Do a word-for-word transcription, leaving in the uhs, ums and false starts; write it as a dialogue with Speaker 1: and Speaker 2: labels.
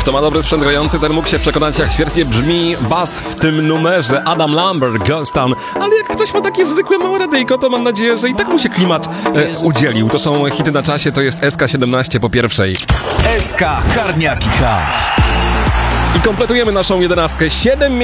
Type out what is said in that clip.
Speaker 1: Kto ma dobry sprzęt grający, ten mógł się przekonać, jak świetnie brzmi bas w tym numerze. Adam Lambert, Ghost Town. Ale jak ktoś ma takie zwykłe małe radyjko, to mam nadzieję, że i tak mu się klimat e, udzielił. To są hity na czasie, to jest S K siedemnaście po pierwszej.
Speaker 2: S K Karniaki K.
Speaker 1: I kompletujemy naszą jedenastkę. Siedem